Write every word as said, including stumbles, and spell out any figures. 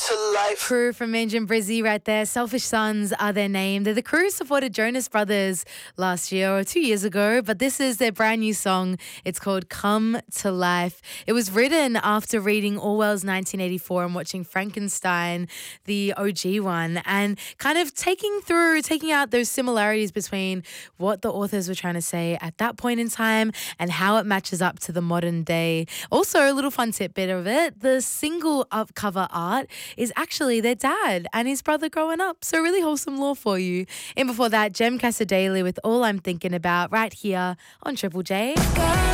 to life. Crew from Minge and Brizzy right there. Selfish Sons are their name. They're the crew who supported Jonas Brothers last year or two years ago, but this is their brand new song. It's called Come to Life. It was written after reading Orwell's nineteen eighty-four and watching Frankenstein, the O G one, and kind of taking through, taking out those similarities between what the authors were trying to say at that point in time and how it matches up to the modern day. Also, a little fun tidbit of it, the single up cover art is actually their dad and his brother growing up. So really wholesome lore for you. And before that, Jem Casadele with All I'm Thinking About right here on Triple J.